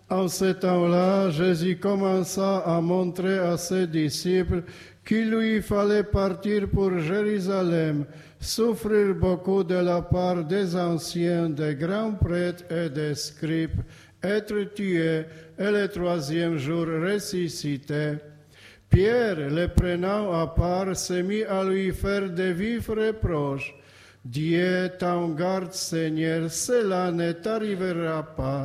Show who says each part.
Speaker 1: En ce temps-là, Jésus commença à montrer à ses disciples qu'il lui fallait partir pour Jérusalem, souffrir beaucoup de la part des anciens, des grands prêtres et des scribes, être tué et le troisième jour ressuscité. Pierre, le prenant à part, se mit à lui faire de vifs reproches. Dieu t'en garde, Seigneur, cela ne t'arrivera pas.